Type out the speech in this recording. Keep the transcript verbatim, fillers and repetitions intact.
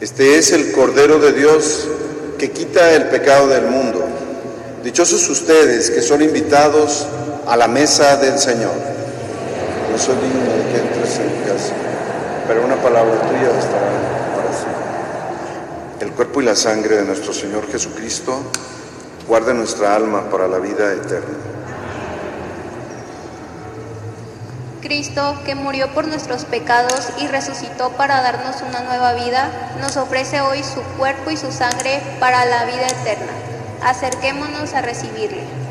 Este es el Cordero de Dios que quita el pecado del mundo. Dichosos ustedes que son invitados a la mesa del Señor. No soy digno de que entres en mi casa, pero una palabra tuya bastará para siempre. El cuerpo y la sangre de nuestro Señor Jesucristo guarde nuestra alma para la vida eterna. Cristo, que murió por nuestros pecados y resucitó para darnos una nueva vida, nos ofrece hoy su cuerpo y su sangre para la vida eterna. Acerquémonos a recibirle.